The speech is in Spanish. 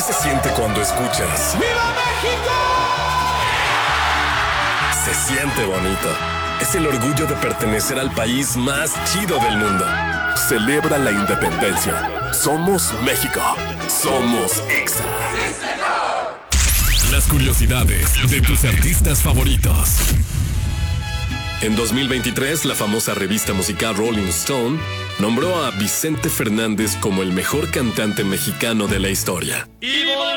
se siente cuando escuchas ¡Viva México! Se siente bonito. Es el orgullo de pertenecer al país más chido del mundo. Celebra la independencia. Somos México. Somos EXA. Las curiosidades de tus artistas favoritos. En 2023, la famosa revista musical Rolling Stone nombró a Vicente Fernández como el mejor cantante mexicano de la historia.